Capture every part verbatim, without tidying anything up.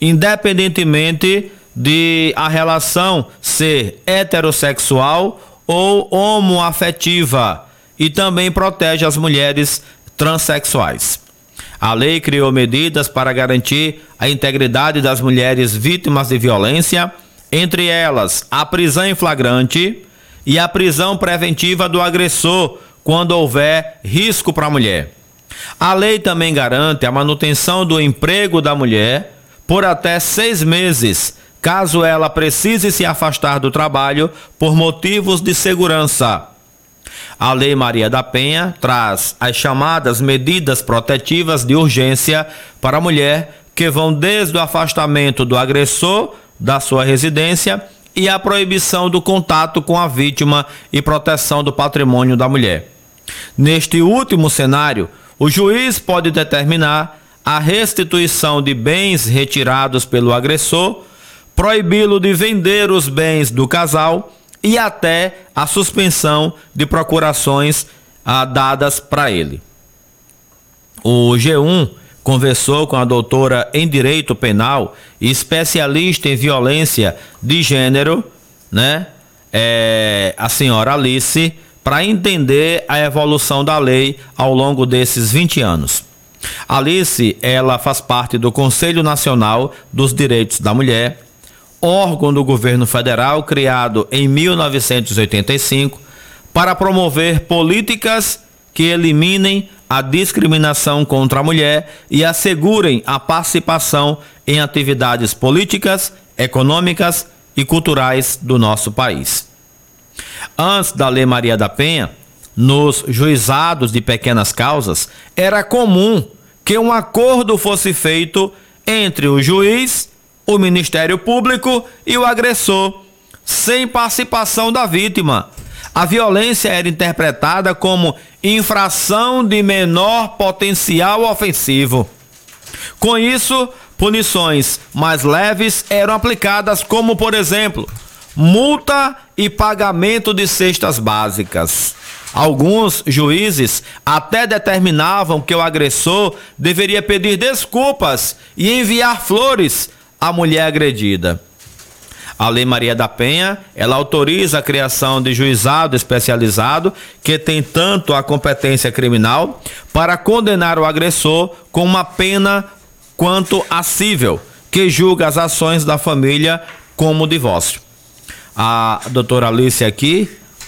independentemente de a relação ser heterossexual ou homoafetiva, e também protege as mulheres transexuais. A lei criou medidas para garantir a integridade das mulheres vítimas de violência, entre elas a prisão em flagrante e a prisão preventiva do agressor quando houver risco para a mulher. A lei também garante a manutenção do emprego da mulher por até seis meses, caso ela precise se afastar do trabalho por motivos de segurança. A Lei Maria da Penha traz as chamadas medidas protetivas de urgência para a mulher, que vão desde o afastamento do agressor da sua residência e a proibição do contato com a vítima e proteção do patrimônio da mulher. Neste último cenário, o juiz pode determinar a restituição de bens retirados pelo agressor, proibi-lo de vender os bens do casal e até a suspensão de procurações ah, dadas para ele. O G um conversou com a doutora em Direito Penal e especialista em violência de gênero, né, é, a senhora Alice, para entender a evolução da lei ao longo desses vinte anos. Alice, ela faz parte do Conselho Nacional dos Direitos da Mulher, órgão do governo federal criado em mil novecentos e oitenta e cinco para promover políticas que eliminem a discriminação contra a mulher e assegurem a participação em atividades políticas, econômicas e culturais do nosso país. Antes da Lei Maria da Penha, nos juizados de pequenas causas, era comum que um acordo fosse feito entre o juiz, o Ministério Público e o agressor, sem participação da vítima. A violência era interpretada como infração de menor potencial ofensivo. Com isso, punições mais leves eram aplicadas, como, por exemplo, multa e pagamento de cestas básicas. Alguns juízes até determinavam que o agressor deveria pedir desculpas e enviar flores à mulher agredida. A Lei Maria da Penha, ela autoriza a criação de juizado especializado que tem tanto a competência criminal para condenar o agressor com uma pena quanto a cível, que julga as ações da família como divórcio. A doutora Alice aqui,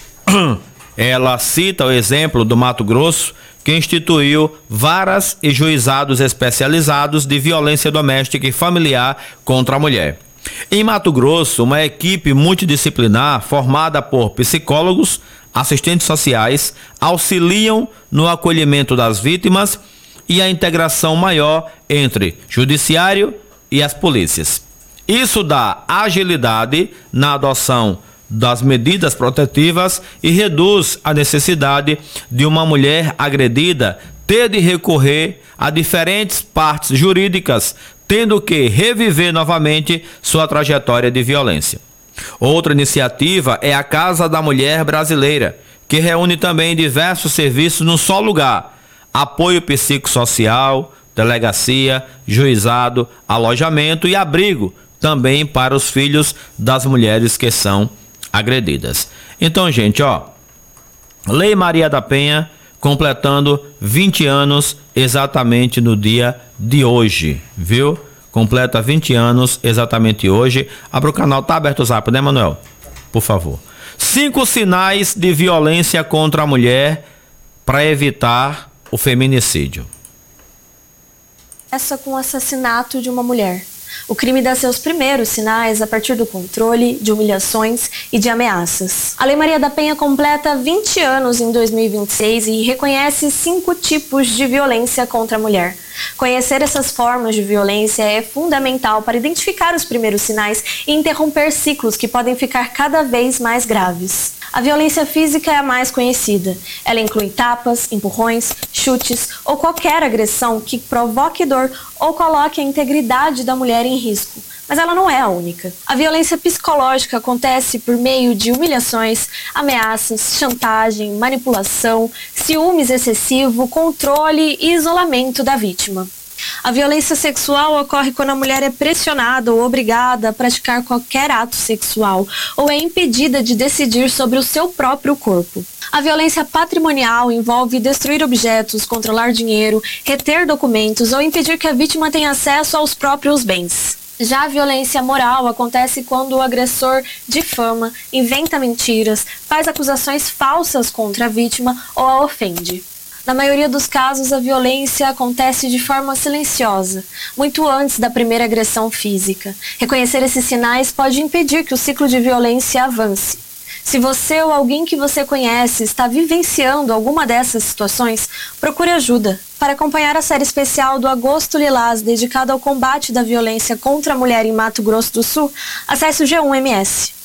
ela cita o exemplo do Mato Grosso, que instituiu varas e juizados especializados de violência doméstica e familiar contra a mulher. Em Mato Grosso, uma equipe multidisciplinar formada por psicólogos, assistentes sociais, auxiliam no acolhimento das vítimas e a integração maior entre judiciário e as polícias. Isso dá agilidade na adoção das medidas protetivas e reduz a necessidade de uma mulher agredida ter de recorrer a diferentes partes jurídicas, tendo que reviver novamente sua trajetória de violência. Outra iniciativa é a Casa da Mulher Brasileira, que reúne também diversos serviços num só lugar: apoio psicossocial, delegacia, juizado, alojamento e abrigo também para os filhos das mulheres que são agredidas. Então, gente, ó, Lei Maria da Penha completando vinte anos exatamente no dia de hoje, viu? Completa vinte anos exatamente hoje. Abra o canal, tá aberto o zap, né, Manuel? Por favor. Cinco sinais de violência contra a mulher para evitar o feminicídio. Essa com o assassinato de uma mulher. O crime dá seus primeiros sinais a partir do controle, de humilhações e de ameaças. A Lei Maria da Penha completa vinte anos em dois mil e vinte e seis e reconhece cinco tipos de violência contra a mulher. Conhecer essas formas de violência é fundamental para identificar os primeiros sinais e interromper ciclos que podem ficar cada vez mais graves. A violência física é a mais conhecida. Ela inclui tapas, empurrões, chutes ou qualquer agressão que provoque dor ou coloque a integridade da mulher em risco. Mas ela não é a única. A violência psicológica acontece por meio de humilhações, ameaças, chantagem, manipulação, ciúmes excessivo, controle e isolamento da vítima. A violência sexual ocorre quando a mulher é pressionada ou obrigada a praticar qualquer ato sexual ou é impedida de decidir sobre o seu próprio corpo. A violência patrimonial envolve destruir objetos, controlar dinheiro, reter documentos ou impedir que a vítima tenha acesso aos próprios bens. Já a violência moral acontece quando o agressor difama, inventa mentiras, faz acusações falsas contra a vítima ou a ofende. Na maioria dos casos, a violência acontece de forma silenciosa, muito antes da primeira agressão física. Reconhecer esses sinais pode impedir que o ciclo de violência avance. Se você ou alguém que você conhece está vivenciando alguma dessas situações, procure ajuda. Para acompanhar a série especial do Agosto Lilás, dedicada ao combate da violência contra a mulher em Mato Grosso do Sul, acesse o G um M S.